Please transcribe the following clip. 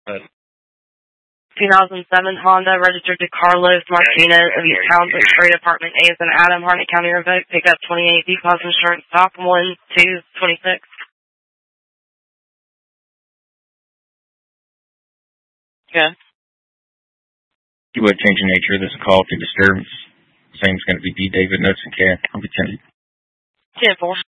But 2007 Honda, registered to Carlos Martinez of East Townsend Street, Apartment A is in Adam, Harnett County, revoked. Pick up 28 D-Class insurance, stock 1226. Okay. you would change the nature of this call to disturbance. Same is going to be D. David Notes and Cat. I'll be 10. 10-4.